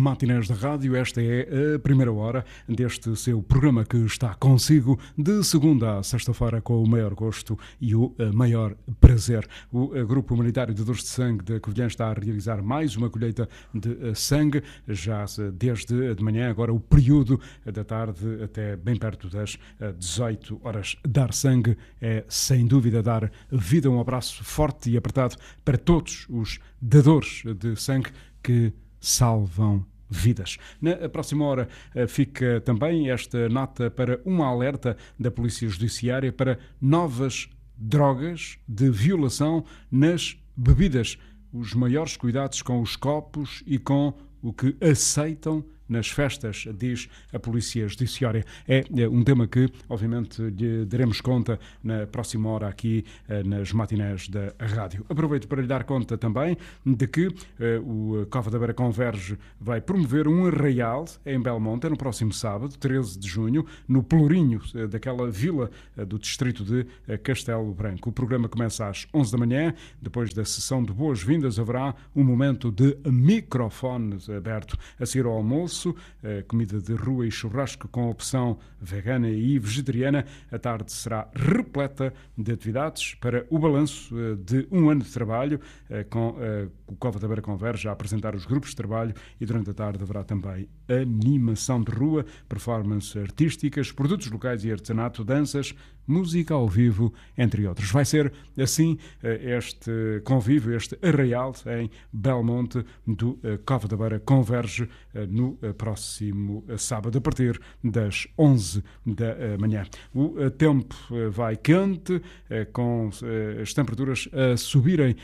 Matinés da Rádio. Esta é a primeira hora deste seu programa que está consigo de segunda a sexta-feira com o maior gosto e o maior prazer. O Grupo Humanitário de Dores de Sangue de Covilhã está a realizar mais uma colheita de sangue, já desde de manhã, agora o período da tarde até bem perto das 18 horas. Dar sangue é, sem dúvida, dar vida. Um abraço forte e apertado para todos os dadores de sangue que salvam vidas. Na próxima hora fica também esta nota para uma alerta da Polícia Judiciária para novas drogas de violação nas bebidas. Os maiores cuidados com os copos e com o que aceitam nas festas, diz a Polícia Judiciária. É um tema que, obviamente, lhe daremos conta na próxima hora aqui nas matinés da rádio. Aproveito para lhe dar conta também de que o Cova da Beira Converge vai promover um arraial em Belmonte no próximo sábado, 13 de junho, no Pelourinho daquela vila do distrito de Castelo Branco. O programa começa às 11 da manhã. Depois da sessão de boas-vindas haverá um momento de microfone aberto a seguir ao almoço. Comida de rua e churrasco com opção vegana e vegetariana. A tarde será repleta de atividades para o balanço de um ano de trabalho, com o Cova da Beira Converge a apresentar os grupos de trabalho, e durante a tarde haverá também animação de rua, performances artísticas, produtos locais e artesanato, danças, música ao vivo, entre outros. Vai ser assim este convívio, este arraial em Belmonte do Cova da Beira Converge no próximo sábado, a partir das 11 da manhã. O tempo vai quente, com as temperaturas a subirem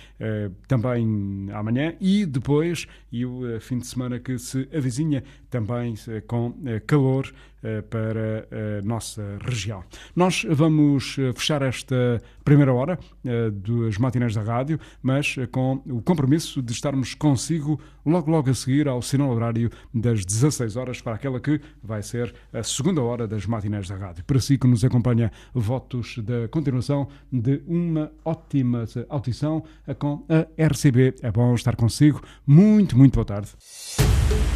também amanhã e depois, e o fim de semana que se avizinha também com calor para a nossa região. Nós vamos fechar esta primeira hora dos matinés da rádio, mas com o compromisso de estarmos consigo logo a seguir ao sinal horário das 16 horas para aquela que vai ser a segunda hora das matinés da rádio. Para si que nos acompanha, votos da continuação de uma ótima audição com a RCB. É bom estar consigo. Muito boa tarde.